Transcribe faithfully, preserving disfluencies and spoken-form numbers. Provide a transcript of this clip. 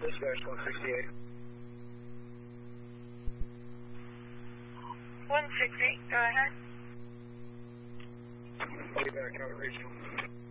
dispatch one sixty-eight. one sixty-eight, go ahead. I'll be back out regional.